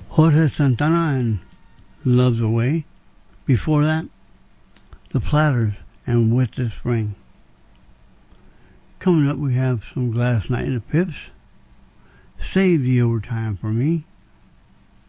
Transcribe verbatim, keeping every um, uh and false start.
Jorge Santana and Love's Away. Before that, The Platters and With the Spring. Coming up, we have some Gladys Knight and the Pips. Save the Overtime for Me.